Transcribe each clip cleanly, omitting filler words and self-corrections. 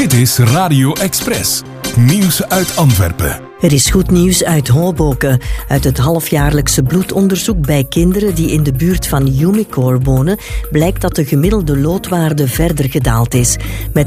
Dit is Radio Express. Nieuws uit Antwerpen. Er is goed nieuws uit Hoboken. Uit het halfjaarlijkse bloedonderzoek bij kinderen die in de buurt van Umicore wonen, blijkt dat de gemiddelde loodwaarde verder gedaald is. Met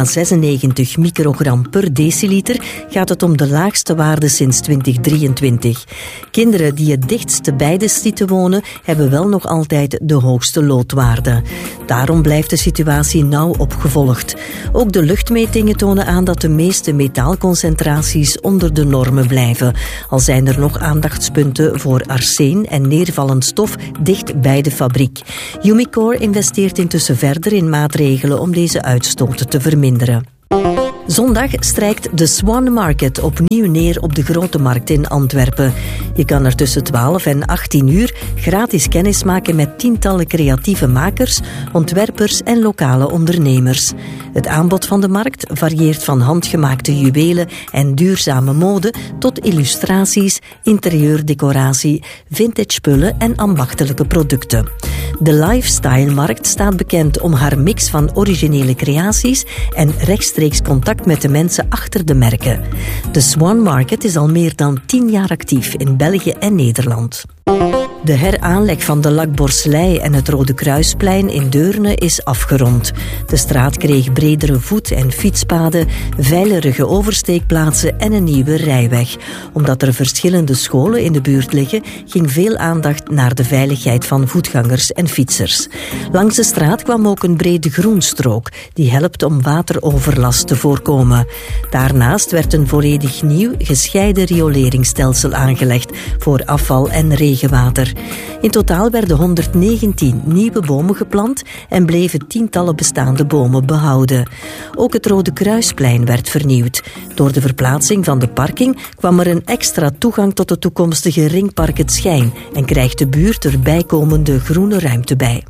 1,96 microgram per deciliter gaat het om de laagste waarde sinds 2023. Kinderen die het dichtst bij de Stiete wonen, hebben wel nog altijd de hoogste loodwaarde. Daarom blijft de situatie nauw opgevolgd. Ook de luchtmetingen tonen aan dat de meeste metaalconcentraties onder de norm blijven. Al zijn er nog aandachtspunten voor arseen en neervallend stof dicht bij de fabriek. Umicore investeert intussen verder in maatregelen om deze uitstoot te verminderen. Zondag strijkt de Swan Market opnieuw neer op de Grote Markt in Antwerpen. Je kan er tussen 12 en 18 uur gratis kennis maken met tientallen creatieve makers, ontwerpers en lokale ondernemers. Het aanbod van de markt varieert van handgemaakte juwelen en duurzame mode tot illustraties, interieurdecoratie, vintage spullen en ambachtelijke producten. De Lifestyle-markt staat bekend om haar mix van originele creaties en rechtstreeks contact met de mensen achter de merken. De Swan Market is al meer dan 10 jaar actief in België en Nederland. De heraanleg van de Lac Borselij en het Rode Kruisplein in Deurne is afgerond. De straat kreeg bredere voet- en fietspaden, veiligere oversteekplaatsen en een nieuwe rijweg. Omdat er verschillende scholen in de buurt liggen, ging veel aandacht naar de veiligheid van voetgangers en fietsers. Langs de straat kwam ook een brede groenstrook, die helpt om wateroverlast te voorkomen. Daarnaast werd een volledig nieuw gescheiden rioleringsstelsel aangelegd voor afval en regenwater. In totaal werden 119 nieuwe bomen geplant en bleven tientallen bestaande bomen behouden. Ook het Rode Kruisplein werd vernieuwd. Door de verplaatsing van de parking kwam er een extra toegang tot het toekomstige ringpark Het Schijn en krijgt de buurt er bijkomende groene ruimte bij.